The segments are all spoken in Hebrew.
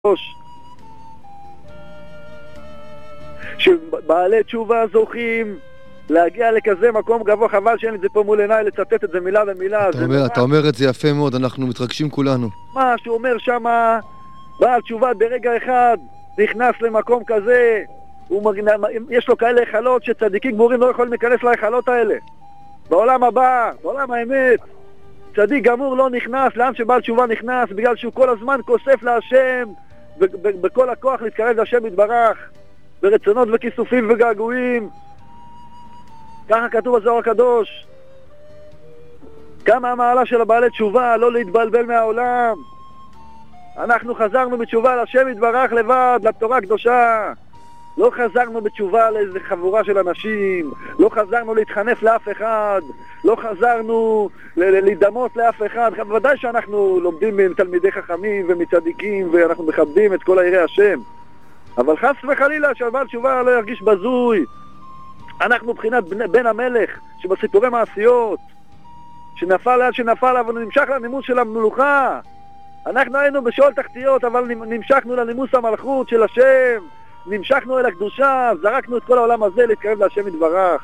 שבעלי תשובה זוכים להגיע לכזה מקום גבוה. חבל שאין את זה פה מול עיניי לצטט את זה מילה במילה. אתה אומר את זה יפה מאוד, אנחנו מתרגשים כולנו. מה שהוא אומר שמה, בעל תשובה ברגע אחד נכנס למקום כזה, יש לו כאלה חלות שצדיקים גמורים לא יכולים להיכנס להיכלות האלה. בעולם הבא, בעולם האמת, צדיק גמור לא נכנס לאן שבעל תשובה נכנס, בגלל שהוא כל הזמן כוסף להשם בכל הכוח להתקרב להשם יתברך, ברצונות וכיסופים וגעגועים. ככה כתוב בזוהר הקדוש. כמה המעלה של הבעלי תשובה, לא להתבלבל מהעולם. אנחנו חזרנו בתשובה להשם יתברך לבד, לתורה הקדושה. לא חזרנו בתשובה לאיזה חבורה של אנשים, לא חזרנו להתחנף לאף אחד, לא חזרנו להידמות לאף אחד. בוודאי שאנחנו לומדים מתלמידי חכמים ומצדיקים ואנחנו מכבדים את כל העירי השם, אבל חס וחלילה שהבעל תשובה לא ירגיש בזוי. אנחנו בחינת בן המלך שבסיפורי מעשיות שנפל אבל נמשך לנימוס של המלוכה. אנחנו היינו בשאול תחתיות אבל נמשכנו לנימוס המלכות של השם, נמשכנו אל הקדושה, זרקנו את כל העולם הזה להתקרב להשם יתברך.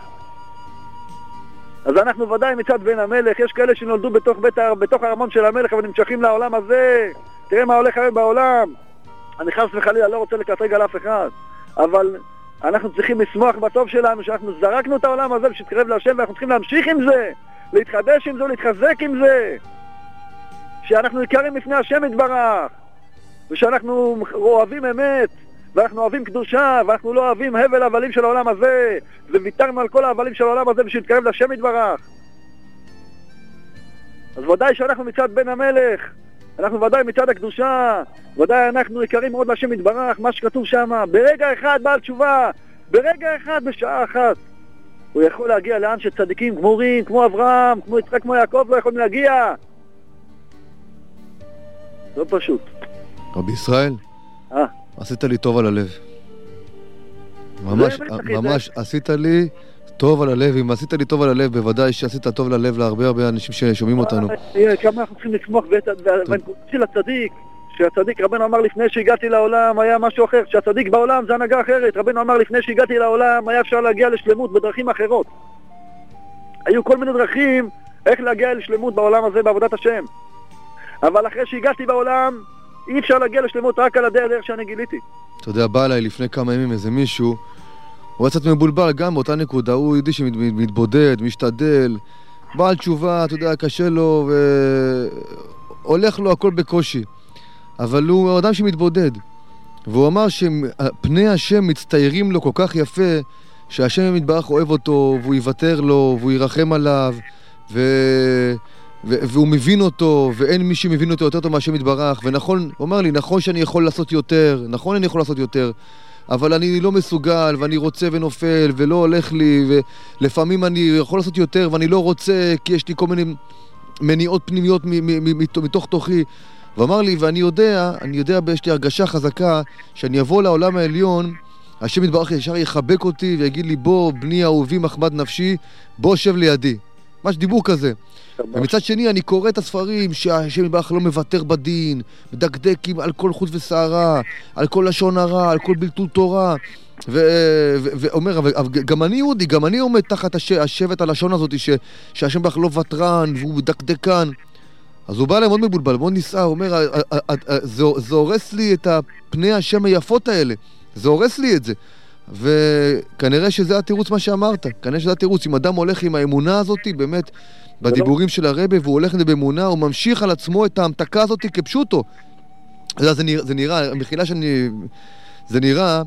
אז אנחנו ודאי מצד בן המלך. יש כאלה שנולדו בתוך הארמון של המלך אבל נמשכים לעולם הזה. תראה מה הולך היום בעולם. אני חס וחלילה לא רוצה לקטרג על אף אחד, אבל אנחנו צריכים לשמוח בטוב שלנו שאנחנו זרקנו את העולם הזה ושתקרב להשם, ואנחנו צריכים להמשיך עם זה, להתחדש עם זה, להתחזק עם זה, שאנחנו יקרים לפני השם יתברך, ושאנחנו אוהבים אמת ואנחנו אוהבים קדושה, ואנחנו לא אוהבים הבל הבלים של העולם הזה, וויתרנו על כל ההבלים של העולם הזה בשביל להתקרב להשם יתברך. אז ודאי שאנחנו מצד בן המלך, אנחנו ודאי מצד הקדושה, ודאי אנחנו יקרים מאוד להשם יתברך. מה שכתוב שם, ברגע אחד בעל תשובה, ברגע אחד, בשעה אחת, הוא יכול להגיע לאן שצדיקים גמורים כמו אברהם, כמו יצחק, כמו יעקב לא יכולים להגיע. לא פשוט. רבי ישראל, עשית לי טוב על הלב. ממש עשית לי טוב על הלב. אם עשית לי טוב על הלב, בוודאי שעשית טוב ללב להרבה אנשים ששומעים אותנו. כמה אנחנו צריכים לצמוח של הצדיק, שהצדיק, רבנו אמר לפני שהגעתי לעולם היה משהו אחר, שהצדיק בעולם זה הנהגה אחרת. רבנו אמר לפני שהגעתי לעולם היה אפשר להגיע לשלמות בדרכים אחרות. היו כל מיני דרכים איך להגיע לשלמות בעולם הזה בעבודת השם, אבל אחרי שהגעתי בעולם אי אפשר להגיע לשלמות רק על הדרך שאני גיליתי. אתה יודע, בא אליי לפני כמה ימים איזה מישהו, הוא קצת מבולבל גם באותה נקודה, הוא ידיע שמתבודד, משתדל, בעל תשובה, אתה יודע, קשה לו והולך לו הכל בקושי, אבל הוא אדם שמתבודד, והוא אמר שפני השם מצטיירים לו כל כך יפה, שהשם יתברך אוהב אותו, והוא יוותר לו, והוא ירחם עליו, והוא מבין אותו, ואין מי שמבין אותו יותר טוב מהשם יתברך. ונכון, הוא אומר לי, נכון שאני יכול לעשות יותר, נכון אני יכול לעשות יותר, אבל אני לא מסוגל, ואני רוצה ונופל, ולא הולך לי, ולפעמים אני יכול לעשות יותר, ואני לא רוצה, כי יש לי כל מיני מניעות פנימיות מתוך תוכי. ואמר לי, ואני יודע, יש לי הרגשה חזקה, שאני אבוא לעולם העליון, השם יתברך ישר יחבק אותי, ויגיד לי, בוא, בני אהובי מחמד נפשי, בוא שב לידי. ממש דיבור כזה. ומצד שני אני קורא את הספרים שהשם יתברך לא מוותר בדין, מדקדק על כל חוט ושערה, על כל לשון הרע, על כל בלטות תורה, ואומר, גם אני יהודי, גם אני עומד תחת השבט הלשון הזאת שהשם יתברך לא ותרן והוא דקדקן. אז הוא בא להם מאוד מבולבל, מאוד נסער, הוא אומר, זה הורס לי את פני השם היפות האלה, זה הורס לי את זה. וכנראה שזה התירוץ מה שאמרת, כנראה שזה התירוץ. אם אדם הולך עם האמונה הזאת, באמת, בדיבורים של הרבי, והוא הולך באמונה, הוא ממשיך על עצמו את ההמתקה הזאת כפשוטו. זה נראה, מחילה זה נראה,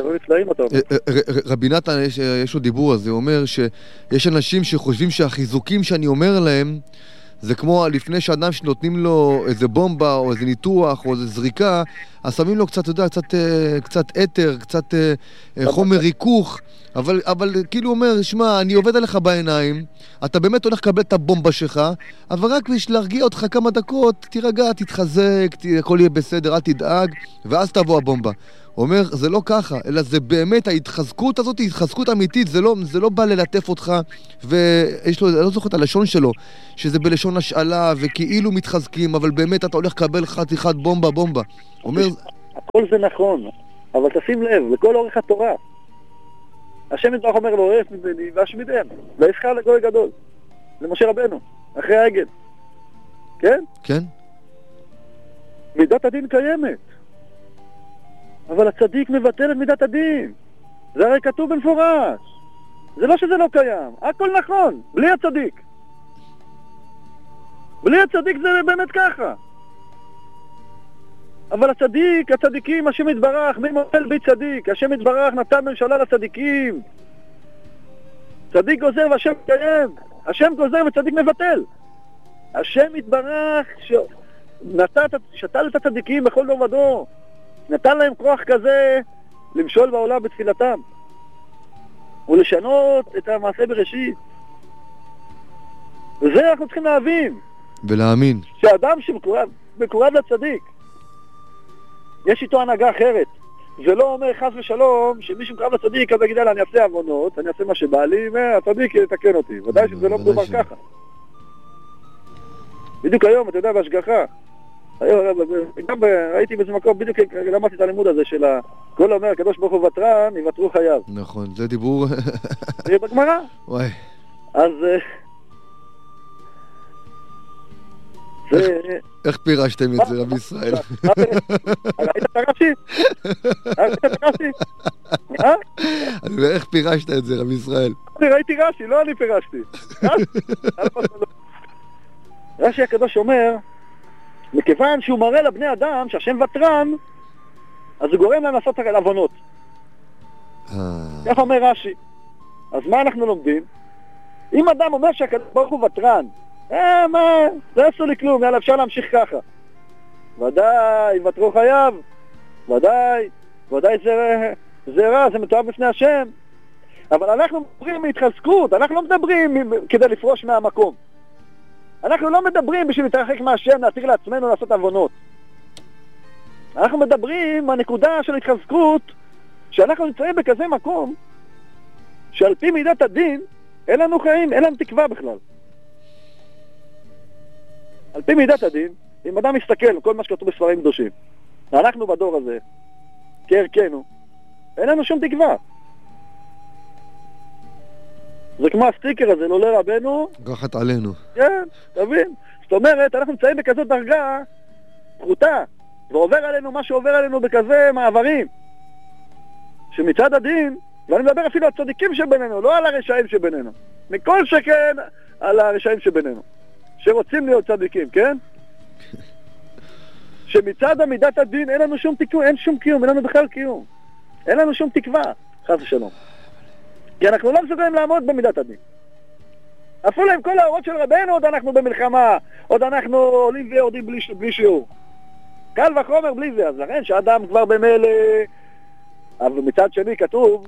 רבי נתן יש לו דיבור הזה, הוא אומר שיש אנשים שחושבים שהחיזוקים שאני אומר להם, זה כמו לפני שאדם שנותנים לו איזה בומבה או איזה ניתוח או איזה זריקה, אז שמים לו קצת, אתה יודע, קצת אתר, קצת חומר ריכוך, אבל כאילו אומר, שמע, אני עובד עליך בעיניים, אתה באמת הולך לקבל את הבומבה שלך, אבל רק בשביל להרגיע אותך כמה דקות, תירגע, תתחזק, הכל יהיה בסדר, אל תדאג, ואז תבוא הבומבה. הוא אומר, זה לא ככה, אלא זה באמת, ההתחזקות הזאת היא התחזקות אמיתית, זה לא בא ללטף אותך, ויש לו, אני לא זוכר את הלשון שלו, שזה בלשון השאלה, וכאילו מתחזקים, אבל באמת אתה הולך לקבל חתיכת בומבה. הוא אומר, הכל זה נכון, אבל תשים לב, לכל אורך התורה. השם יתברך אומר לו, הרף ממני והשמידם, וישכר לגוי גדול, למשה רבנו, אחרי העגל. כן? כן. מידת הדין קיימת, אבל הצדיק מבטל את מידת הדין. זה הרי כתוב במפורש. זה לא שזה לא קיים, הכל נכון, בלי הצדיק. בלי הצדיק זה באמת ככה. אבל הצדיקים, השם יתברך, מי מופל בי צדיק? השם יתברך נתן ממשלה לצדיקים. צדיק גוזר והשם קיים. השם גוזר וצדיק מבטל. השם יתברך שתל את הצדיקים בכל דור ודור. נתן להם כוח כזה למשול בעולם בתפילתם. ולשנות את המעשה בראשית. וזה אנחנו צריכים להבין. ולהאמין. שאדם שמקורב לצדיק, יש איתו הנהגה אחרת. זה לא אומר חס ושלום שמישהו מקורב לצדיק, אז יגיד לה, אני אעשה עוונות, אני אעשה מה שבא לי, והצדיק יתקן אותי. ודאי שזה לא מדובר ככה. בדיוק היום, אתה יודע, בהשגחה. גם ראיתי באיזה מקום, בדיוק למדתי את הלימוד הזה של כל אומר, הקדוש ברוך הוא ותרן, יוותרו חייו. נכון, זה דיבור... זה בגמרא. וואי. אז... איך פירשתם את זה, רבי ישראל? ראית את הרש"י? ראית את הרש"י? אני אומר, איך פירשת את זה, רבי ישראל? אני ראיתי רש"י, לא אני פירשתי. רש"י הקדוש אומר, מכיוון שהוא מראה לבני אדם שהשם ותרן, אז הוא גורם להם לעשות עוונות. כך אומר רש"י. אז מה אנחנו לומדים? אם אדם אומר שהקדוש ברוך הוא ותרן, מה? לא עשו לי כלום, יאללה, אפשר להמשיך ככה. ודאי, ותרו חייו. ודאי זה רע, זה מתואר בפני השם. אבל אנחנו מדברים מהתחזקות, אנחנו לא מדברים כדי לפרוש מהמקום. אנחנו לא מדברים בשביל להתרחק מהשם, להתיר לעצמנו לעשות עוונות. אנחנו מדברים מהנקודה של התחזקות, שאנחנו נמצאים בכזה מקום, שעל פי מידת הדין, אין לנו חיים, אין לנו תקווה בכלל. על פי מידת הדין, אם אדם מסתכל כל מה שכתוב בספרים קדושים, אנחנו בדור הזה, כערכנו, אין לנו שום תקווה. זה כמו הסטיקר הזה, לא לרבנו. גחת עלינו. כן, תבין. זאת אומרת, אנחנו נמצאים בכזאת דרגה פרוטה, ועובר עלינו מה שעובר עלינו בכזה מעברים. שמצד הדין, ואני מדבר אפילו על הצדיקים שבינינו, לא על הרשעים שבינינו. מכל שכן על הרשעים שבינינו. שרוצים להיות צדיקים, כן? שמצד עמידת הדין אין לנו שום תיקון, אין שום קיום, אין לנו בכלל קיום. אין לנו שום תקווה, חס ושלום. כי אנחנו לא מסוגלים לעמוד במידת הדין. אפילו עם כל האורות של רבנו, עוד אנחנו במלחמה, עוד אנחנו עולים ויורדים בלי שיעור. קל וחומר בלי זה, אז לכן שאדם כבר במילא... אבל מצד שני כתוב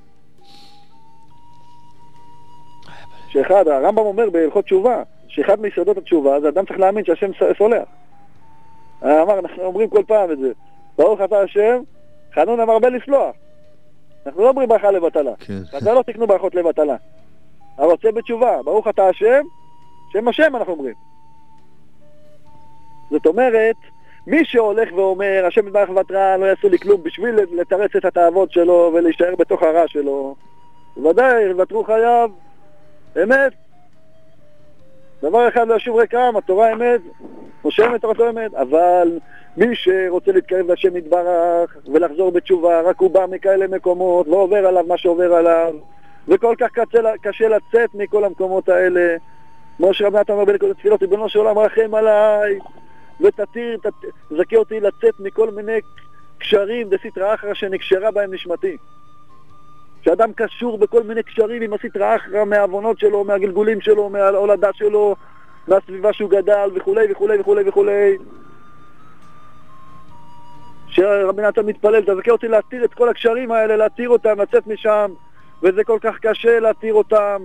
שאחד, הרמב"ם אומר בהלכות תשובה, שאחד מיסודות התשובה, זה אדם צריך להאמין שהשם סולח. אמר, אנחנו אומרים כל פעם את זה, ברוך אתה השם, חנון המרבה לסלוח. אנחנו לא אומרים ברכה לבטלה. חז"ל לא תקנו ברכות לבטלה. הרוצה בתשובה, ברוך אתה השם, שם השם אנחנו אומרים. זאת אומרת, מי שהולך ואומר, השם יתברך ותרן, לא יעשו לי כלום בשביל לתרץ את התאוות שלו ולהישאר בתוך הרע שלו, ודאי, ותרו חייו, אמת. דבר אחד לא ישוב ריקם, התורה אמת, משה תורתו אמת, אבל מי שרוצה להתקרב לשם יתברך ולחזור בתשובה, רק הוא בא מכאלה מקומות ועובר עליו מה שעובר עליו, וכל כך קשה לצאת מכל המקומות האלה. משה רבנו אומר בנקוד התפילות, ריבונו של עולם רחם עליי ותתיר, זכה אותי לצאת מכל מיני קשרים דסתרא אחרא שנקשרה בהם נשמתי. שאדם קשור בכל מיני קשרים עם הסתרא אחרא, מהעוונות שלו, מהגלגולים שלו, מההולדה שלו, מהסביבה שהוא גדל וכולי וכולי וכולי וכולי. שרבי נתן מתפלל, תזכה אותי להתיר את כל הקשרים האלה, להתיר אותם, לצאת משם, וזה כל כך קשה להתיר אותם.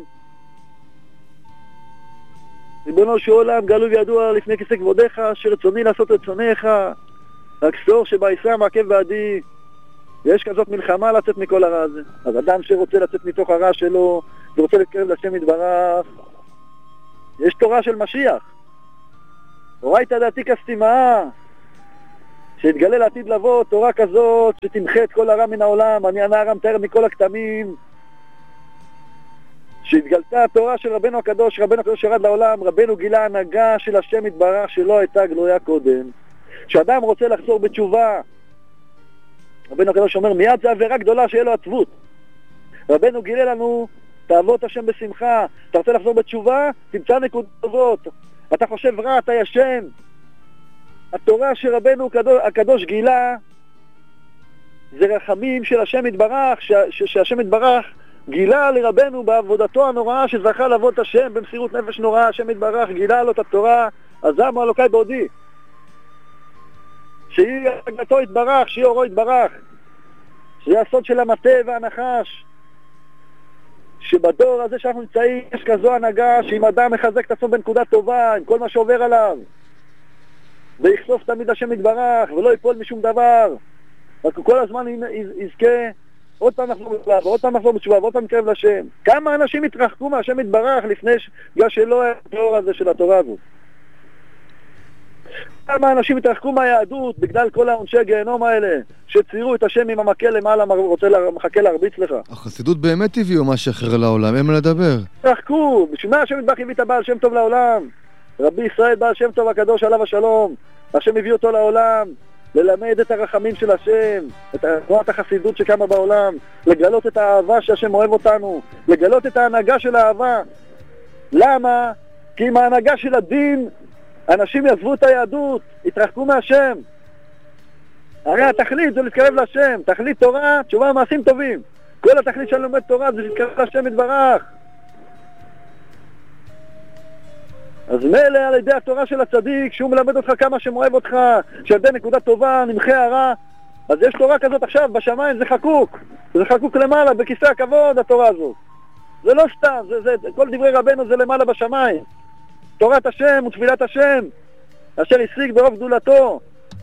ריבונו של עולם, גלוי וידוע לפני כיסא כבודך, שרצוני לעשות רצונך, רק סור שבעיסה מעכב בעדי. יש כזאת מלחמה לצאת מכל הרע הזה. אז אדם שרוצה לצאת מתוך הרע שלו, ורוצה להתקרב לשם יתברך, יש תורה של משיח. אורייתא דעתיקא סתימה. שיתגלה לעתיד לבוא תורה כזאת שתמחה את כל הרע מן העולם. אני הנער המתאר מכל הכתמים, שהתגלתה התורה של רבנו הקדוש ירד לעולם. רבנו גילה הנהגה של השם יתברך שלא הייתה גלויה קודם. כשאדם רוצה לחזור בתשובה, רבנו הקדוש אומר מיד זה עבירה גדולה שיהיה לו עצבות. רבנו גילה לנו תעבור את השם בשמחה. אתה רוצה לחזור בתשובה, תמצא נקודות טובות. אתה חושב רע, אתה ישן. התורה שרבנו הקדוש גילה זה רחמים של השם יתברך, שהשם יתברך גילה לרבנו בעבודתו הנוראה שזכה לעבוד השם במסירות נפש נוראה. השם יתברך גילה לו את התורה, עזמו אלוקי בעודי, שהיא הגדתו יתברך, שהיא אורו יתברך, שזה הסוד של המטה והנחש. שבדור הזה שאנחנו נמצאים יש כזו הנהגה שאם אדם מחזק את עצמו בנקודה טובה עם כל מה שעובר עליו ויחשוף תמיד השם יתברך ולא ייפול משום דבר, רק כל הזמן יזכה עוד פעם נחזור בתשובה ועוד פעם נחזור בתשובה ועוד פעם נקרב לשם. כמה אנשים התרחקו מהשם יתברך לפני בגלל שלא היה התיאור הזה של התורה הזאת. כמה אנשים התרחקו מהיהדות בגלל כל העונשי גיהנום האלה שציירו את השם עם המקל למעלה מחכה להרביץ לך. החסידות באמת הביאו משהו אחר לעולם, אין מה לדבר. התרחקו, בשביל מה השם יתברך הביא את הבעל שם טוב לעולם? רבי ישראל בעל שם טוב הקדוש עליו השלום, השם הביא אותו לעולם ללמד את הרחמים של השם, את תנועת החסידות שקמה בעולם, לגלות את האהבה שהשם אוהב אותנו, לגלות את ההנהגה של האהבה. למה? כי עם ההנהגה של הדין אנשים יעזבו את היהדות, יתרחקו מהשם. הרי התכלית זה להתקרב לשם, תכלית תורה, תשובה מעשים טובים. כל התכלית שאני לומד תורה זה להתקרב לשם יתברך. אז מלא על ידי התורה של הצדיק, שהוא מלמד אותך כמה שמואב אותך, שעל ידי נקודה טובה נמחה הרע. אז יש תורה כזאת עכשיו בשמיים, זה חקוק למעלה, בכיסא הכבוד התורה הזאת. זה לא סתם, כל דברי רבנו זה למעלה בשמיים. תורת השם ותפילת השם, אשר השיג ברוב גדולתו.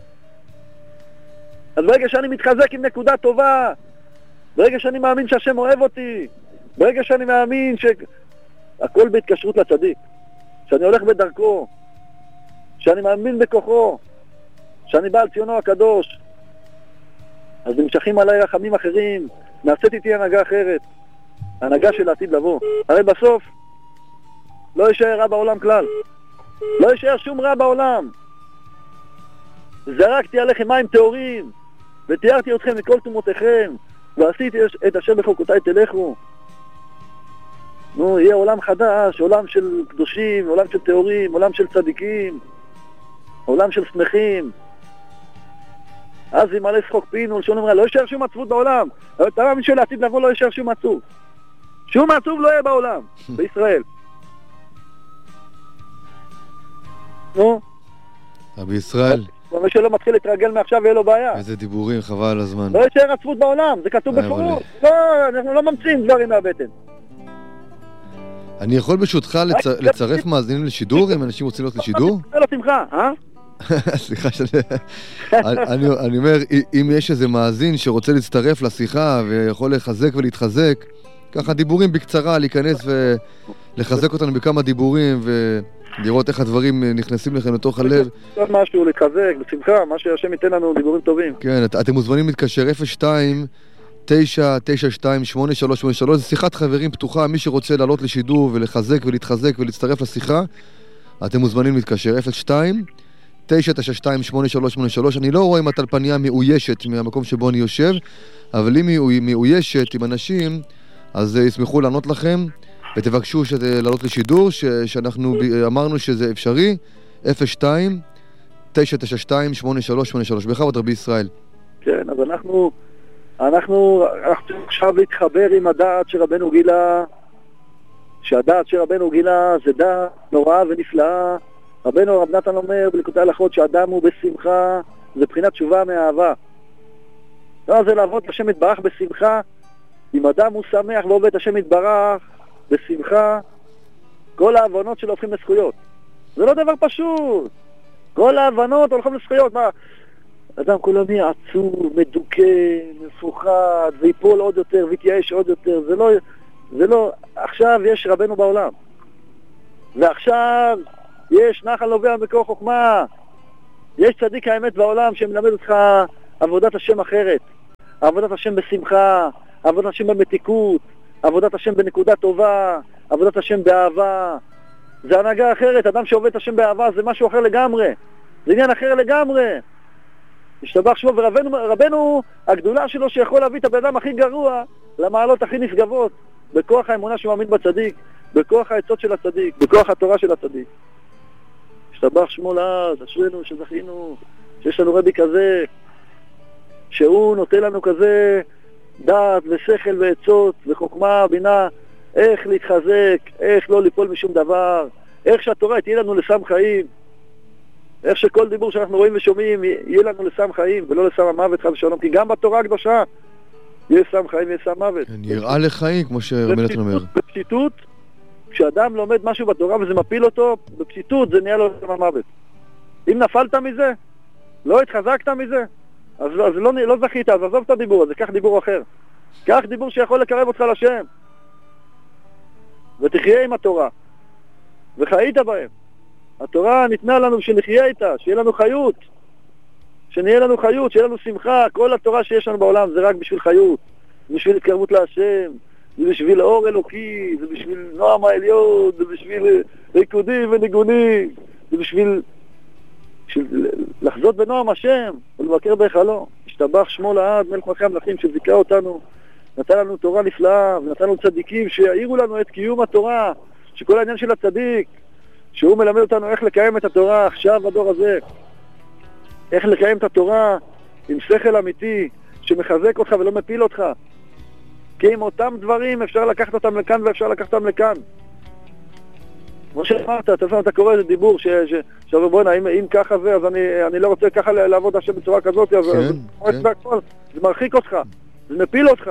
אז ברגע שאני מתחזק עם נקודה טובה, ברגע שאני מאמין שהשם אוהב אותי, ברגע שאני מאמין שהכל בהתקשרות לצדיק, שאני הולך בדרכו, שאני מאמין בכוחו, שאני בא על ציונו הקדוש, אז נמשכים עליי רחמים אחרים, נעשית איתי הנהגה אחרת, הנהגה של העתיד לבוא. הרי בסוף לא יישאר רע בעולם כלל, לא יישאר שום רע בעולם. זרקתי עליכם מים טהורים ותיארתי אתכם מכל תומותיכם ועשיתי את אשר בחוקותיי תלכו. יהיה עולם חדש, עולם של קדושים, עולם של טהורים, עולם של צדיקים, עולם של שמחים. אז ימלא שחוק פינו, לשון אמרה, לא יישאר שום עצבות בעולם. אתה מאמין שלעתיד לבוא לא יישאר שום עצוב. שום עצוב לא יהיה בעולם, בישראל. נו? רבי ישראל. מי שלא מתחיל להתרגל מעכשיו יהיה לו בעיה. איזה דיבורים, חבל על הזמן. לא יישאר עצבות בעולם, זה כתוב בפירוש. לא, אנחנו לא ממציאים דברים מהבטן. אני יכול ברשותך לצרף מאזינים לשידור, אם אנשים רוצים להיות לשידור? לא שמחה, סליחה אני אומר, אם יש איזה מאזין שרוצה להצטרף לשיחה ויכול לחזק ולהתחזק, ככה דיבורים בקצרה, להיכנס ולחזק אותנו בכמה דיבורים ולראות איך הדברים נכנסים לכם לתוך הלב. משהו להתחזק, בשמחה, מה שהשם ייתן לנו דיבורים טובים. כן, אתם מוזמנים להתקשר 02-992-8383, זו שיחת חברים פתוחה, מי שרוצה לעלות לשידור ולחזק ולהתחזק ולהצטרף לשיחה, אתם מוזמנים להתקשר 02-992-8383. אני לא רואה אם הטלפניה מאוישת מהמקום שבו אני יושב, אבל אם היא מאוישת עם אנשים, אז ישמחו לענות לכם ותבקשו לעלות לשידור, שאנחנו אמרנו שזה אפשרי, 02-992-8383. בכבוד רבי ישראל. כן, אז אנחנו צריכים עכשיו להתחבר עם הדעת שרבנו גילה, שהדעת שרבנו גילה זה דעת נוראה ונפלאה. רבנו רב נתן אומר בליקוטי הלכות שאדם הוא בשמחה, זה בחינת תשובה מאהבה. לא, זה לעבוד את השם יתברך בשמחה. אם אדם הוא שמח ועובד את השם יתברך בשמחה, כל ההבנות שלו הופכים לזכויות. זה לא דבר פשוט. כל ההבנות הולכים לזכויות. מה? אדם כולו נהיה עצוב, מדוכא, מפוחד, ויפול עוד יותר, ויתייאש עוד יותר. זה לא, עכשיו יש רבנו בעולם. ועכשיו יש נחל נובע מקור חוכמה. יש צדיק האמת בעולם שמלמד אותך עבודת השם אחרת. עבודת השם בשמחה, עבודת השם במתיקות, עבודת השם בנקודה טובה, עבודת השם באהבה. זה הנהגה אחרת. אדם שעובד את השם באהבה זה משהו אחר לגמרי. זה עניין אחר לגמרי. השתבח שמו, ורבנו הגדולה שלו שיכול להביא את הבן אדם הכי גרוע למעלות הכי נשגבות, בכוח האמונה שמאמין בצדיק, בכוח העצות של הצדיק, בכוח התורה של הצדיק. השתבח שמו לעד, אשרינו שזכינו, שיש לנו רבי כזה, שהוא נותן לנו כזה דעת ושכל ועצות וחוכמה, בינה, איך להתחזק, איך לא ליפול משום דבר, איך שהתורה תהיה לנו לסם חיים, איך שכל דיבור שאנחנו רואים ושומעים יהיה לנו לסם חיים ולא לסם המוות חס ושלום, כי גם בתורה הקדושה יש סם חיים ויש סם מוות. יראה לחיים, כמו שרמילת אומר. בפשיטות, כשאדם לומד משהו בתורה וזה מפיל אותו, בפשיטות זה נהיה לו לסם המוות. אם נפלת מזה, לא התחזקת מזה, אז לא זכית, אז עזוב את הדיבור הזה, קח דיבור אחר. קח דיבור שיכול לקרב אותך לשם. ותחיה עם התורה. וחיית בהם. התורה ניתנה לנו שנחיה איתה, שיהיה לנו חיות. שנהיה לנו חיות, שיהיה לנו שמחה. כל התורה שיש לנו בעולם זה רק בשביל חיות. זה בשביל התקרבות להשם. זה בשביל אור אלוקי. זה בשביל נועם העליון. זה בשביל ריקודים וניגונים. זה בשביל לחזות בנועם השם ולבקר בהיכלו. השתבח שמו לעד, מלך מלכי המלכים שזיכה אותנו, נתן לנו תורה נפלאה ונתן לנו צדיקים שיעירו לנו את קיום התורה, שכל העניין של הצדיק שהוא מלמד אותנו איך לקיים את התורה עכשיו בדור הזה, איך לקיים את התורה עם שכל אמיתי שמחזק אותך ולא מפיל אותך, כי עם אותם דברים אפשר לקחת אותם לכאן ואפשר לקחת אותם לכאן. כמו שאמרת, אתה קורא איזה דיבור שאומר בוא'נה, אם ככה זה, אז אני לא רוצה ככה לעבוד השם בצורה כזאת, אז זה מרחיק אותך, זה מפיל אותך.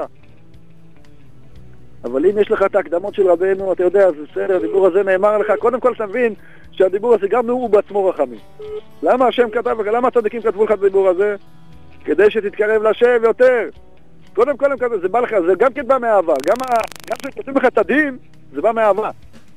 אבל אם יש לך את ההקדמות של רבנו, אתה יודע, זה בסדר, הדיבור הזה נאמר לך, קודם כל תבין שהדיבור הזה גם הוא בעצמו רחמים. למה השם כתב, למה הצדיקים כתבו לך את הדיבור הזה? כדי שתתקרב לשם יותר. קודם כל, זה בא לך, זה גם כן בא מאהבה, גם שכתוב לך את הדין, זה בא מאהבה.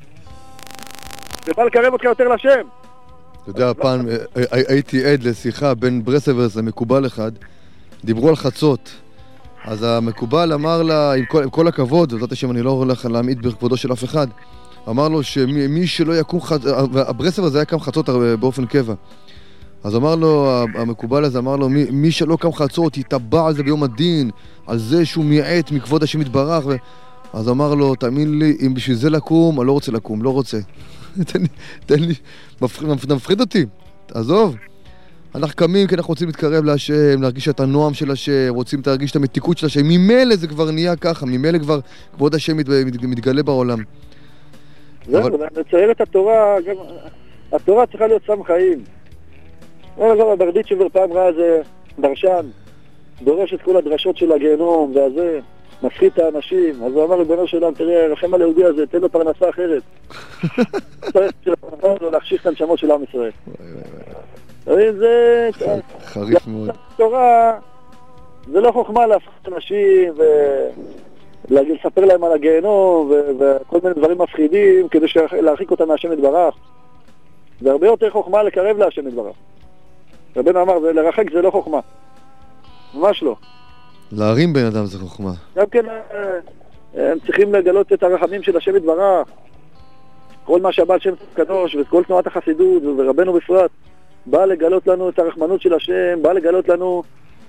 זה בא לקרב אותך יותר לשם. אתה יודע, פעם הייתי עד לשיחה בין ברסלברס למקובל אחד, דיברו על חצות. אז המקובל אמר לה, עם כל הכבוד, זאת השם אני לא הולך להעמיד בכבודו של אף אחד, אמר לו שמי שלא יקום הברסלברס היה קם חצות באופן קבע. אז אמר לו, המקובל הזה אמר לו, מי שלא קם חצות יתבע על זה ביום הדין, על זה שהוא מיעט מכבוד השם יתברך. אז אמר לו, תאמין לי, אם בשביל זה לקום, אני לא רוצה לקום, לא רוצה. תן לי, מפחיד אותי, עזוב. אנחנו קמים כי אנחנו רוצים להתקרב להשם, להרגיש את הנועם של השם, רוצים להרגיש את המתיקות של השם. ממילא זה כבר נהיה ככה, ממילא כבר כבוד השם מתגלה בעולם. זהו, נצייר את התורה, התורה צריכה להיות סם חיים. ברדיצ'בר פעם ראה איזה דרשן, דורש את כל הדרשות של הגיהנום, והזה מפחיד את האנשים. אז הוא אמר לבנו שלם, תראה, רחם על יהודי הזה, תן לו פרנסה אחרת. להחשיך את הנשמות של עם ישראל. זה חריף מאוד. התורה זה לא חוכמה להפחיד אנשים ולספר להם על הגיהנום וכל מיני דברים מפחידים כדי להרחיק אותם מהשם יתברך. זה הרבה יותר חוכמה לקרב להשם יתברך. רבנו אמר, לרחק זה לא חוכמה, ממש לא. להרים בן אדם זה חוכמה. גם כן הם צריכים לגלות את הרחמים של השם יתברך. כל מה שהבעל שם קדוש וכל תנועת החסידות ורבנו בפרט בא לגלות לנו את הרחמנות של השם, בא לגלות לנו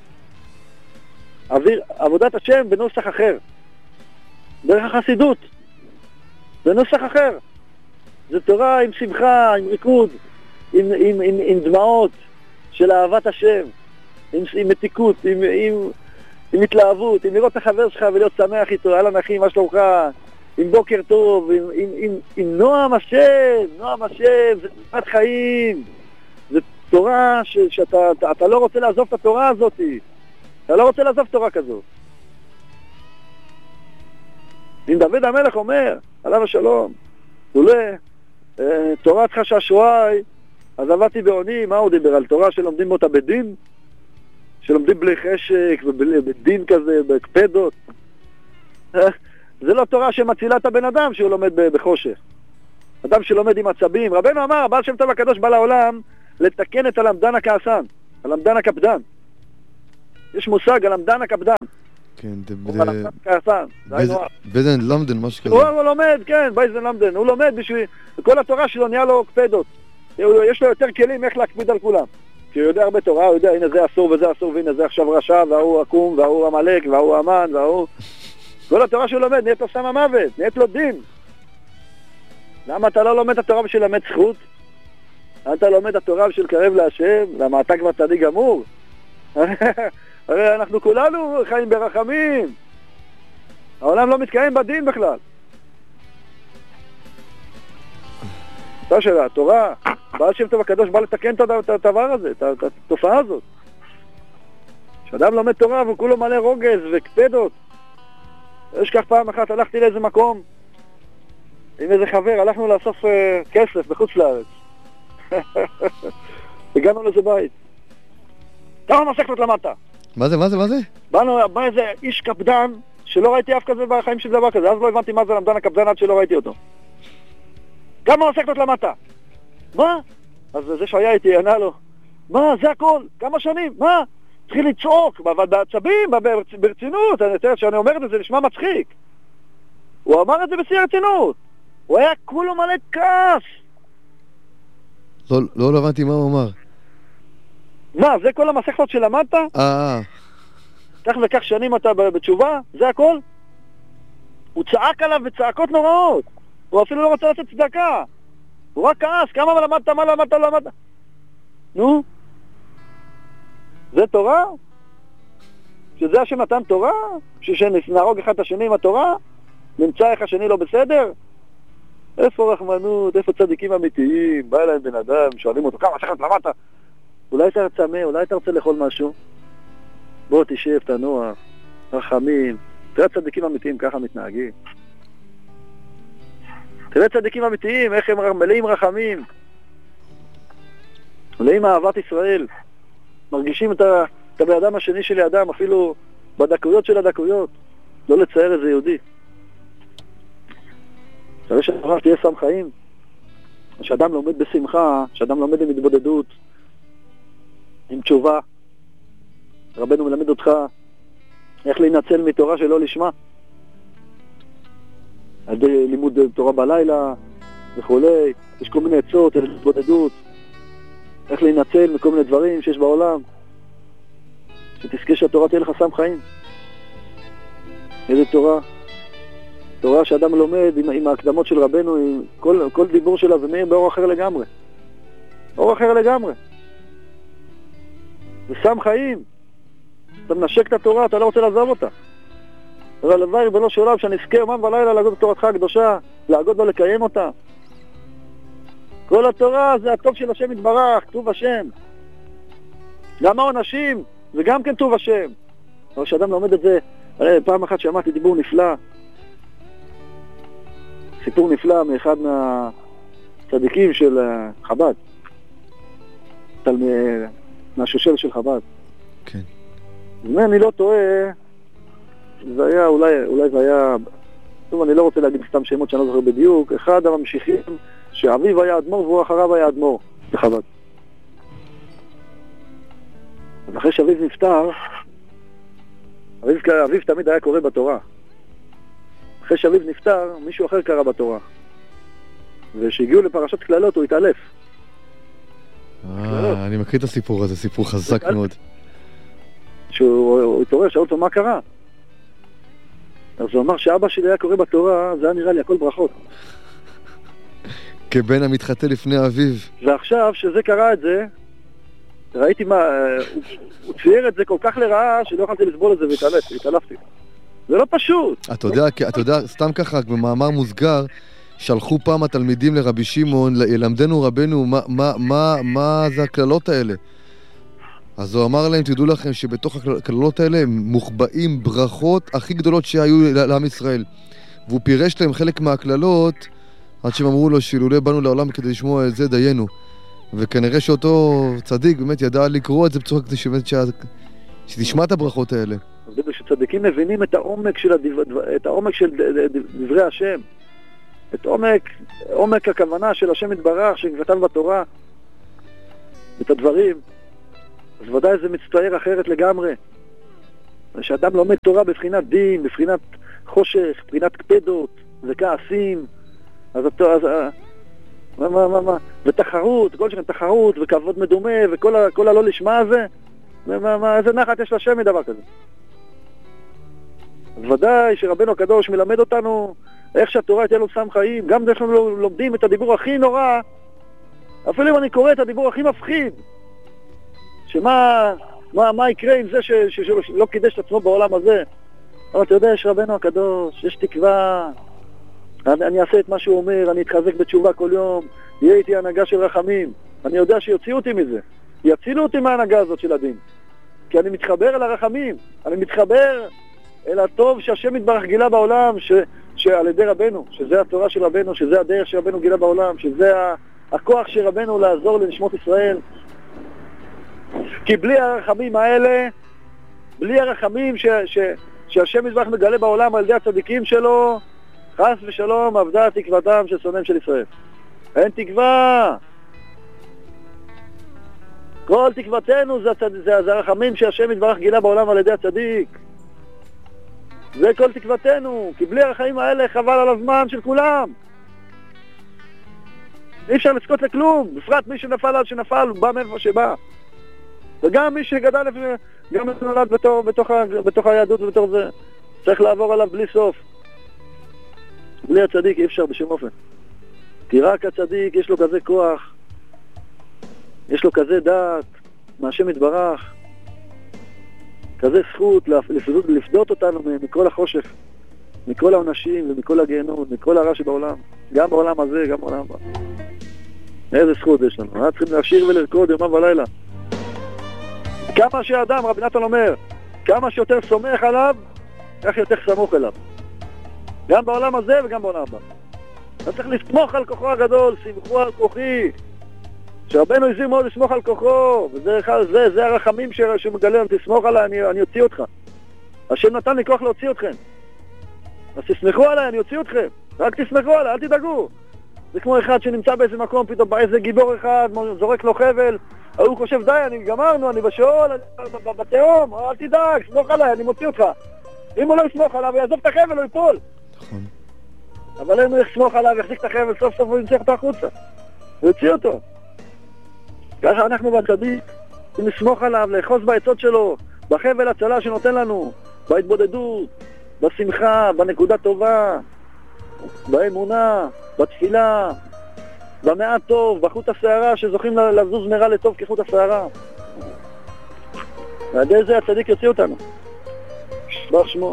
עבודת השם בנוסח אחר, דרך החסידות, בנוסח אחר. זה תורה עם שמחה, עם ריקוד, עם דמעות של אהבת השם, עם מתיקות, עם התלהבות, עם לראות את החבר שלך ולהיות שמח איתו, אהלן אחי, מה שלומך, עם בוקר טוב, עם נועם השם, זה תורת חיים. זה תורה שאתה לא רוצה לעזוב את התורה הזאת. אתה לא רוצה לעזוב תורה כזאת. אם דוד המלך אומר, עליו השלום, תורת חששועי, אז עבדתי בעוני. מה הוא דיבר? על תורה שלומדים אותה בדין? שלומדים בלי חשק ובדין כזה, בהקפדות? זה לא תורה שמצילה את הבן אדם שהוא לומד בחושך. אדם שלומד עם עצבים. רבנו אמר, הבעל שם טוב הקדוש בא לעולם לתקן את הלמדן הכעסן, הלמדן הקפדן. יש מושג, הלמדן הקפדן. כן, הלמדן הכעסן. בייזן למדן, משהו כזה. הוא לומד, כן, בייזן למדן. הוא לומד בשביל... כל התורה שלו נהיה לו קפדות. יש לו יותר כלים איך להקפיד על כולם. כי הוא יודע הרבה תורה, הוא יודע, הנה זה אסור וזה אסור, והנה זה עכשיו רשע, והוא עקום, והוא המלאק, והוא המן, והוא... כל התורה שהוא לומד, נהיית לו סם המוות, נהיית לו דין. למה אתה לא לומד את התורה בשביל למד זכות? אתה לומד את התורה בשביל קרב להשם? למה אתה כבר צדיק גמור? הרי אנחנו כולנו חיים ברחמים. העולם לא מתקיים בדין בכלל. של התורה, בעל שם טוב הקדוש בא לתקן את הדבר הזה, את התופעה הזאת. כשאדם לומד תורה והוא כולו מלא רוגז וקפדות. יש כך פעם אחת, הלכתי לאיזה מקום עם איזה חבר, הלכנו לאסוף כסף בחוץ לארץ. הגענו לאיזה בית. כמה מסכות למדת? מה זה? בא איזה איש קפדן שלא ראיתי אף כזה בחיים של דבר כזה, אז לא הבנתי מה זה למדן הקפדן עד שלא ראיתי אותו. כמה מסכות למדת? מה? אז זה שהיה איתי ענה לו, מה? זה הכל? כמה שנים? מה? התחיל לצעוק, בעצבים, ברצינות, שאני אומר את זה נשמע מצחיק. הוא אמר את זה בשיא הרצינות. הוא היה כולו מלא כעס. לא הבנתי מה הוא אמר. מה, זה כל המסכות שלמדת? כך וכך שנים אתה בתשובה? זה הכל? הוא צעק עליו בצעקות נוראות. הוא אפילו לא רצה לתת צדקה. הוא רק כעס, כמה למדת, מה למדת? נו? זה תורה? שזה השם נתן תורה? שנהרוג אחד את השני עם התורה? נמצא איך השני לא בסדר? איפה רחמנות, איפה צדיקים אמיתיים? בא אליהם בן אדם, שואלים אותו, כמה שכת למדת? אולי אתה צמא, אולי אתה רוצה לאכול משהו? בוא תשב, תנוע, רחמים. תראה צדיקים אמיתיים, ככה מתנהגים. תראה צדיקים אמיתיים, איך הם מלאים רחמים. מלאים אהבת ישראל. מרגישים את הבן אדם השני של האדם, אפילו בדקויות של הדקויות. לא לצייר איזה יהודי. אחרי שאמר תהיה סם חיים, שאדם לומד בשמחה, שאדם לומד עם התבודדות, עם תשובה. רבנו מלמד אותך איך להינצל מתורה שלא לשמה. על ידי לימוד תורה בלילה וכולי. יש כל מיני עצות, התבודדות. איך להינצל מכל מיני דברים שיש בעולם. שתזכה שהתורה תהיה לך סם חיים. איזה תורה? תורה שאדם לומד עם ההקדמות של רבנו, עם כל דיבור שלה זה מאיר באור אחר לגמרי. אור אחר לגמרי. זה סם חיים. אתה מנשק את התורה, אתה לא רוצה לעזוב אותה. אבל הלוואי ריבונו של עולם שנזכה יומם ולילה להגות את תורתך הקדושה, להגות בה לקיים אותה. כל התורה זה הטוב של השם יתברך, טוב השם. גם העונשים זה גם כן טוב השם. אבל כשאדם לומד את זה, פעם אחת שמעתי דיבור נפלא, סיפור נפלא מאחד מהצדיקים של חב"ד, מהשושל של חב"ד. כן. אם אני לא טועה, זה היה, אולי זה היה, טוב, אני לא רוצה להגיד סתם שמות שאני לא זוכר בדיוק, אחד הממשיכים שאביו היה אדמו"ר והוא אחריו היה אדמו"ר בחב"ד. אז אחרי שאביו נפטר, אביו תמיד היה קורא בתורה. אחרי שאביו נפטר, מישהו אחר קרא בתורה. ושהגיעו לפרשת כללות הוא התעלף. אני מכיר את הסיפור הזה, סיפור חזק מאוד. שהוא התעורר, שאל אותו מה קרה? אז הוא אמר שאבא שלי היה קורא בתורה, זה היה נראה לי הכל ברכות. כבן המתחתן לפני אביו. ועכשיו שזה קרה את זה, ראיתי מה, הוא צייר את זה כל כך לרעה שלא יכולתי לסבול את זה והתעלפתי. זה לא פשוט. אתה יודע, סתם ככה, במאמר מוסגר, שלחו פעם התלמידים לרבי שמעון, ילמדנו רבנו, מה זה הכללות האלה? אז הוא אמר להם, תדעו לכם שבתוך הכללות האלה הם מוחבאים ברכות הכי גדולות שהיו לעם ישראל. והוא פירש להם חלק מהכללות, עד שהם אמרו לו שאילולא באנו לעולם כדי לשמוע את זה דיינו. וכנראה שאותו צדיק באמת ידע לקרוא את זה בצורה כדי שתשמע את הברכות האלה. אז בדיוק שצדיקים מבינים את העומק של דברי השם. את עומק הכוונה של השם יתברך שכתב בתורה. את הדברים, אז ודאי זה מצטער אחרת לגמרי. כשאדם לומד תורה בבחינת דין, בבחינת חושך, בבחינת קפדות וכעסים, אז ותחרות, כל שכן תחרות וכבוד מדומה וכל הלא לשמה הזה, איזה נחת יש לשם מדבר כזה. אז ודאי שרבנו הקדוש מלמד אותנו איך שהתורה תהיה לו סם חיים, גם אנחנו לומדים את הדיבור הכי נורא, אפילו אם אני קורא את הדיבור הכי מפחיד, מה יקרה עם זה שלא קידש את עצמו בעולם הזה. אבל אתה יודע, יש רבנו הקדוש, יש תקווה, אני אעשה את מה שהוא אומר, אני אתחזק בתשובה כל יום, יהיה איתי הנהגה של רחמים, אני יודע שיוציאו אותי מזה, יצילו אותי מההנהגה הזאת של הדין, כי אני מתחבר אל הרחמים, אני מתחבר אל הטוב שהשם יתברך גילה בעולם, שעל ידי רבנו, שזה התורה של רבנו, שזה הדרך שרבנו גילה בעולם, שזה הכוח של רבנו לעזור לנשמות ישראל. כי בלי הרחמים האלה, בלי הרחמים שהשם יתברך מגלה בעולם על ידי הצדיקים שלו, חס ושלום אבדה תקוותם של שונאים של ישראל. אין תקווה. כל תקוותנו זה הרחמים שהשם יתברך גילה בעולם על ידי הצדיק. זה כל תקוותנו, כי בלי הרחמים האלה חבל על הזמן של כולם. אי אפשר לזכות לכלום, בפרט מי שנפל על שנפל, הוא בא מאיפה שבא. וגם מי שגדל, גם מי שנולד בתוך היהדות ובתוך זה, צריך לעבור עליו בלי סוף. בלי הצדיק אי אפשר בשום אופן. כי רק הצדיק יש לו כזה כוח, יש לו כזה דעת, מהשם יתברך, כזה זכות לפדות אותנו מכל החושך, מכל העונשים ומכל הגיהנום, מכל הרע שבעולם, גם בעולם הזה, גם בעולם הבא. איזה זכות יש לנו, צריכים להשאיר ולרקוד יומם ולילה. כמה שאדם, רבי נתן אומר, כמה שיותר סומך עליו, כך יותר סמוך אליו. גם בעולם הזה וגם בעולם הבא. אתה צריך לסמוך על כוחו הגדול, סמכו על כוחי. שרבנו הזהיר מאוד לסמוך על כוחו, וזה הרחמים שמגלה, תסמוך עליי, אני אוציא אותך. השם נתן לי כוח להוציא אתכם. אז תסמכו עליי, אני אוציא אתכם. רק תסמכו עליי, אל תדאגו. זה כמו אחד שנמצא באיזה מקום, פתאום בא איזה גיבור אחד, זורק לו חבל, הוא חושב, די, גמרנו, אני בשאול, בתאום, אל תדאג, סמוך עליי, אני מוציא אותך. אם הוא לא יסמוך עליו, הוא יעזוב את החבל, הוא ייפול. נכון. אבל אם הוא יסמוך עליו, יחזיק את החבל, סוף סוף הוא ימצא אותו החוצה. הוא יוציא אותו. ככה אנחנו בצדיק, נסמוך עליו, לאחוז בעצות שלו, בחבל הצלה שנותן לנו, בהתבודדות, בשמחה, בנקודה טובה, באמונה, בתפילה, במעט טוב, בחוט השערה, שזוכים לזוז מרע לטוב כחוט השערה. ועד איזה הצדיק יוציא אותנו. שבח שמו.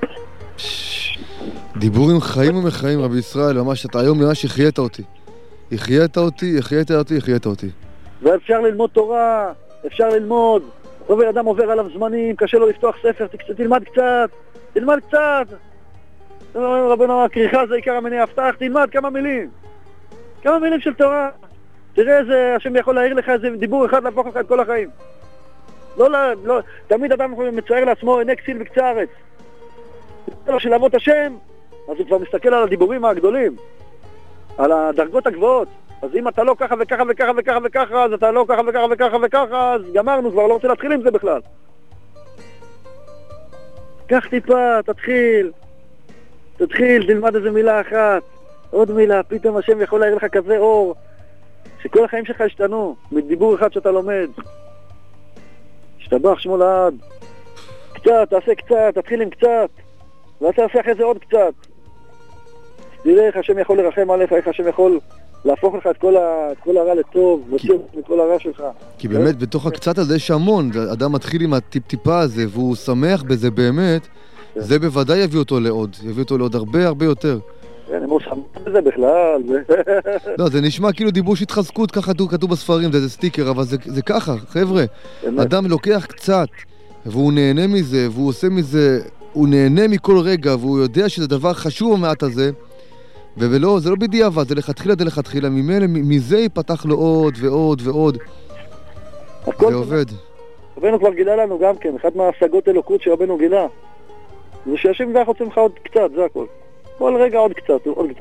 דיבורים חיים ומחיים, רבי ישראל, ממש, אתה היום ממש החיית אותי. החיית אותי. ואפשר ללמוד תורה, אפשר ללמוד. כל אדם עובר עליו זמנים, קשה לו לפתוח ספר, תלמד קצת. רבנו, הכריכה זה עיקר המניע הפתח, תלמד כמה מילים של תורה. תראה איזה, השם יכול להעיר לך איזה דיבור אחד להפוך לך את כל החיים. לא, תמיד אדם מצייר לעצמו עיני כסיל בקצה הארץ. של אבות השם, אז הוא כבר מסתכל על הדיבורים הגדולים, על הדרגות הגבוהות. אז אם אתה לא ככה וככה וככה וככה וככה, אז אתה לא ככה וככה וככה וככה, אז גמרנו, כבר לא רוצה להתחיל עם זה בכלל. קח טיפה, תתחיל, תלמד איזה מילה אחת, עוד מילה, פתאום השם יכול להעיר לך כזה אור, שכל החיים שלך השתנו, מדיבור אחד שאתה לומד. השתבח שמו לעד. קצת, תעשה קצת, תתחיל עם קצת, ואתה תעשה אחרי זה עוד קצת. תראה איך השם יכול לרחם עליך, איך השם יכול להפוך לך את כל הרע לטוב, להוציא מכל הרע שלך. כי באמת בתוך הקצת הזה יש המון, אדם מתחיל עם הטיפ-טיפה הזה, והוא שמח בזה באמת, זה בוודאי יביא אותו לעוד הרבה יותר. אני מאוד שמח בזה בכלל. לא, זה נשמע כאילו דיבור שהתחזקות, ככה כתוב בספרים, זה סטיקר, אבל זה ככה, חבר'ה. אדם לוקח קצת, והוא נהנה מזה, והוא עושה מזה, הוא נהנה מכל רגע, והוא יודע שזה דבר חשוב המעט הזה, ולא, זה לא בדיעבד, זה לכתחילה, ממילא, מזה ייפתח לו עוד ועוד ועוד. זה עובד. רבנו כבר גילה לנו גם כן, אחת מההשגות אלוקות שרבנו גילה, זה שהשם דרך רוצים לך עוד קצת, זה הכל. כל רגע עוד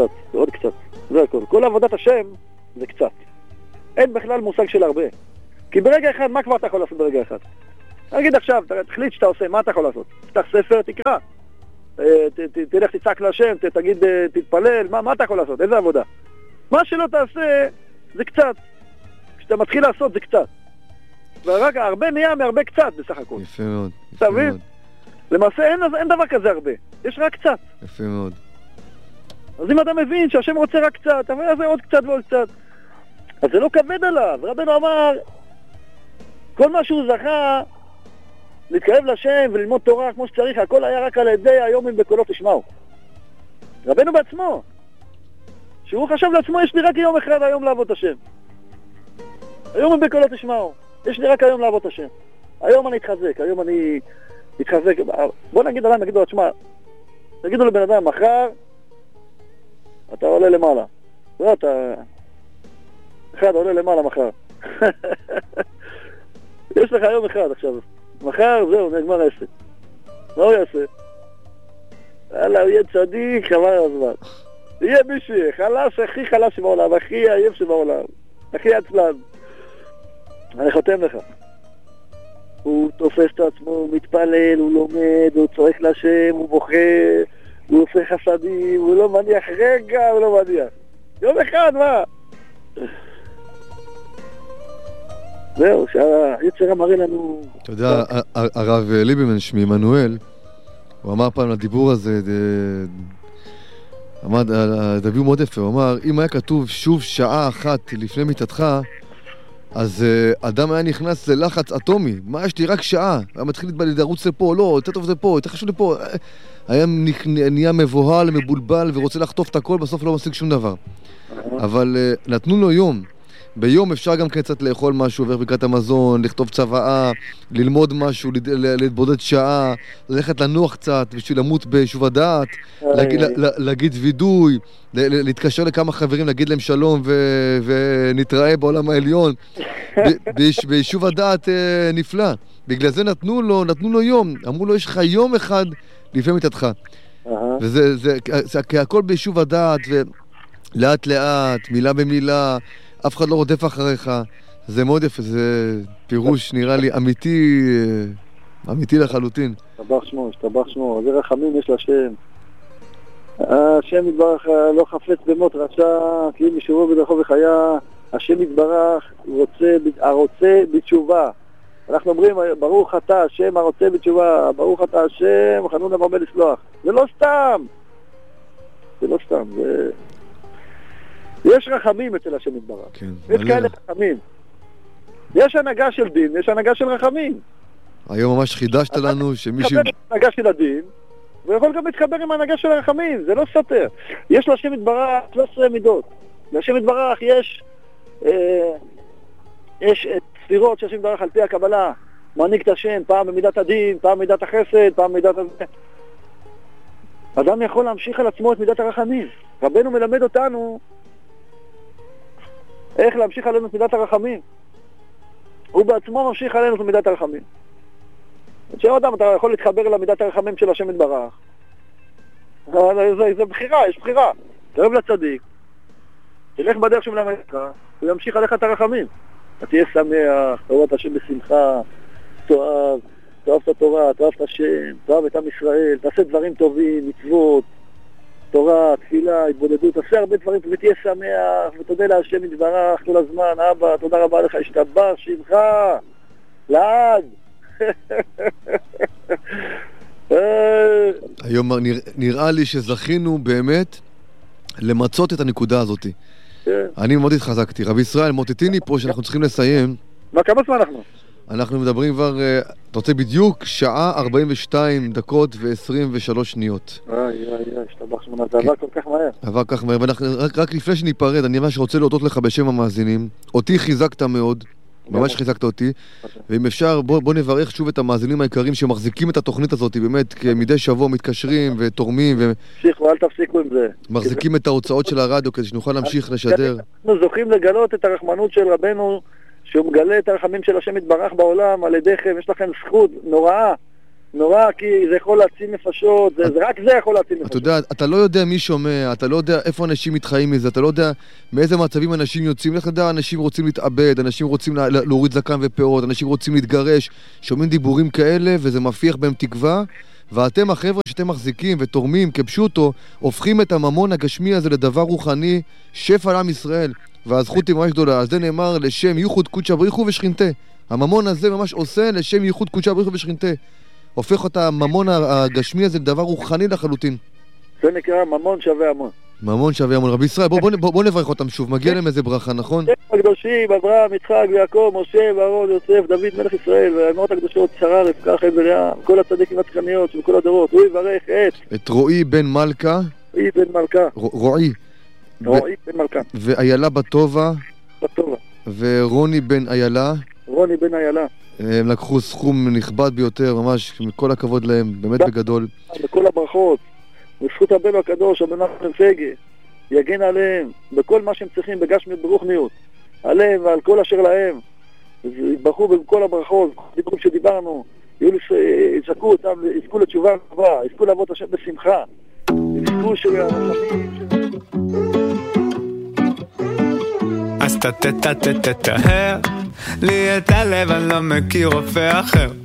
קצת, זה הכל. כל עבודת השם זה קצת. אין בכלל מושג של הרבה. כי ברגע אחד, מה כבר אתה יכול לעשות ברגע אחד? נגיד עכשיו, תחליט שאתה עושה, מה אתה יכול לעשות? תפתח ספר, תקרא. תלך תצעק להשם, תגיד, תתפלל, מה אתה יכול לעשות? איזה עבודה? מה שלא תעשה, זה קצת. כשאתה מתחיל לעשות, זה קצת. ורק הרבה נהיה מהרבה קצת בסך הכל. יפה מאוד. אתה מבין? למעשה אין דבר כזה הרבה, יש רק קצת. יפה מאוד. אז אם אתה מבין שהשם רוצה רק קצת, אבל זה עוד קצת ועוד קצת, אז זה לא כבד עליו. רבנו אמר, כל מה שהוא זכה, להתקרב לשם וללמוד תורה כמו שצריך, הכל היה רק על ידי היומים בקולות תשמעו. רבנו בעצמו, שהוא חשב לעצמו, יש לי רק יום אחד היום לעבוד השם. היומים בקולות תשמעו, יש לי רק היום לעבוד השם. היום אני אתחזק, היום אני אתחזק. בוא נגיד אדם, נגידו, תשמע, תגידו לבן אדם, מחר אתה עולה למעלה. לא, אתה... אחד עולה למעלה מחר. יש לך יום אחד עכשיו. מחר, זהו, נגמר העסק. מה הוא יעשה? יאללה, הוא יהיה צדיק, חבל הזמן. יהיה מישהו, חלש, הכי חלש בעולם, הכי עייף שבעולם, הכי עצלן. אני חותם לך. הוא תופס את עצמו, הוא מתפלל, הוא לומד, הוא צועק לשם, הוא בוכה, הוא עושה חסדים, הוא לא מניח רגע, הוא לא מניח. יום אחד, מה? זהו, שהיצר מראה לנו... אתה יודע, הרב ליברמן שמי עמנואל, הוא אמר פעם לדיבור הזה, אמר, דביו מאוד יפה, הוא אמר, אם היה כתוב שוב שעה אחת לפני מיטתך, אז אדם היה נכנס ללחץ אטומי. מה, יש לי רק שעה? היה מתחיל לרוץ לפה, לא, יותר טוב לפה, יותר חשוב לפה. היה נהיה מבוהל, מבולבל, ורוצה לחטוף את הכל, בסוף לא משיג שום דבר. אבל נתנו לו יום. ביום אפשר גם קצת לאכול משהו, עובר ברכת המזון, לכתוב צוואה, ללמוד משהו, להתבודד שעה, ללכת לנוח קצת בשביל למות ביישוב הדעת, להגיד וידוי, להתקשר לכמה חברים, להגיד להם שלום ונתראה בעולם העליון. ביישוב הדעת נפלא. בגלל זה נתנו לו יום, אמרו לו יש לך יום אחד לפני מיטתך. וזה הכל ביישוב הדעת, ולאט לאט, מילה במילה, אף אחד לא רודף אחריך. זה מאוד יפה, זה פירוש נראה לי אמיתי לחלוטין. השתבח שמו, זה רחמים יש לשם. השם יתברך לא חפץ במות רשע, כי אם ישובו בדרכו וחיה, השם יתברך הרוצה בתשובה. אנחנו אומרים, ברוך אתה השם הרוצה בתשובה, ברוך אתה השם, חנון המרבה לסלוח. זה לא סתם. יש רחמים אצל השם יתברך. כן, יש כאלה רחמים. יש הנהגה של דין, יש הנהגה של רחמים. היום ממש חידשת לנו שמישהו... מתחבר עם הנהגה של הדין, ויכול גם להתחבר עם הנהגה של הרחמים, זה לא סותר. יש להשם יתברך 13 מידות. להשם יתברך יש ספירות שהשם יתברך על פי הקבלה, מעניק את השם, פעם במידת הדין, פעם במידת החסד, פעם במידת... אדם יכול להמשיך על עצמו את מידת הרחמים. רבנו מלמד אותנו איך להמשיך עלינו את מידת הרחמים. הוא בעצמו ממשיך עלינו את מידת הרחמים. שאדם, אתה יכול להתחבר למידת הרחמים של השם יתברך. זה בחירה, יש בחירה. תרב לצדיק, תלך בדרך שמלמד לך, הוא ימשיך עליך את הרחמים. אתה תהיה שמח, תאהב את השם בשמחה, תאהב את התורה, תאהב את השם, תאהב את עם ישראל, תעשה דברים טובים, מצוות, תורה, תפילה, התבודדות, תעשה הרבה דברים, ותהיה שמח, ותודה להשם יתברך כל הזמן, אבא, תודה רבה לך, השתבח שמך, לעד. היום נראה לי שזכינו באמת למצות את הנקודה הזאת. אני מאוד התחזקתי. רבי ישראל, מוטטיני פה שאנחנו צריכים לסיים. מה, כמה זמן אנחנו? אנחנו מדברים כבר, אתה רוצה בדיוק, שעה 42 דקות ו-23 שניות. השתבח שמונה, זה עבר כל כך מהר. עבר כך מהר, רק לפני שניפרד, אני ממש רוצה להודות לך בשם המאזינים. אותי חיזקת מאוד, ממש חיזקת אותי, ואם אפשר, בוא נברך שוב את המאזינים העיקריים שמחזיקים את התוכנית הזאת, באמת, כמדי שבוע מתקשרים ותורמים, תמשיכו, אל תפסיקו עם זה. מחזיקים את ההוצאות של הרדיו כדי שנוכל להמשיך לשדר. אנחנו זוכים לגלות את הרחמנות של רבנו, שהוא מגלה את הרחמים של השם יתברך בעולם על ידיכם. יש לכם זכות נוראה נורא, כי זה יכול להציל נפשות, רק זה יכול להציל נפשות. אתה יודע, אתה לא יודע מי שומע, אתה לא יודע איפה אנשים מתחיים מזה, אתה לא יודע מאיזה מצבים אנשים יוצאים, לך יודע, אנשים רוצים להתאבד, אנשים רוצים להוריד זקן ופאות, אנשים רוצים להתגרש, שומעים דיבורים כאלה וזה מפיח בהם תקווה, ואתם החבר'ה שאתם מחזיקים ותורמים כפשוטו, הופכים את הממון הגשמי הזה לדבר רוחני, שפע לעם ישראל, והזכות היא ממש גדולה. אז זה נאמר לשם ייחוד קודשא בריחו ושכינתה. הממון הזה ממש עושה לשם ייחוד קודשא בריחו ושכינתה. הופך את הממון הגשמי הזה לדבר רוחני לחלוטין. זה נקרא ממון שווה המון. ממון שווה המון. רבי ישראל, בוא נברך אותם שוב, מגיע להם איזה ברכה, נכון? הקדושים, אברהם, יצחק ויעקב, משה, אהרון, יוסף, דוד מלך ישראל, והאימהות הקדושות, שרה, רבקה, חן ולאה, כל הצדיקים הצדקניות של כל הדורות. הוא יברך את רועי בן מלכה. רועי בן מלכה. ואיילה בטובה. ורוני בן איילה. הם לקחו סכום נכבד ביותר, ממש, מכל הכבוד להם, באמת בגדול. בכל הברכות, בזכות רבנו הקדוש, רבי נחמן פגה, יגן עליהם, בכל מה שהם צריכים, בגשמיות ברוחניות, עליהם ועל כל אשר להם, יתברכו בכל הברכות, דיבורים שדיברנו, יזכו אותם, יזכו לתשובה טובה, יזכו לעבוד השם בשמחה, יזכו אז תטהר לי את הלב, אני לא מכיר רופא אחר.